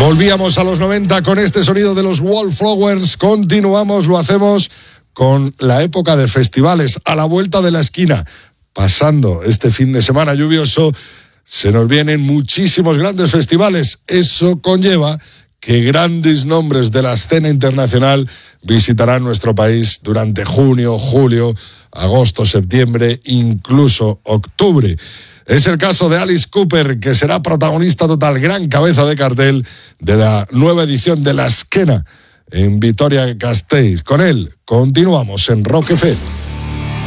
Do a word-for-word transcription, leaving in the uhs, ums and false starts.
Volvíamos a los noventa con este sonido de los Wallflowers. Continuamos, lo hacemos con la época de festivales a la vuelta de la esquina. Pasando este fin de semana lluvioso, se nos vienen muchísimos grandes festivales. Eso conlleva que grandes nombres de la escena internacional visitarán nuestro país durante junio, julio, agosto, septiembre, incluso octubre. Es el caso de Alice Cooper, que será protagonista total, gran cabeza de cartel de la nueva edición de La Esquena en Vitoria-Gasteiz. Con él continuamos en Rock F M.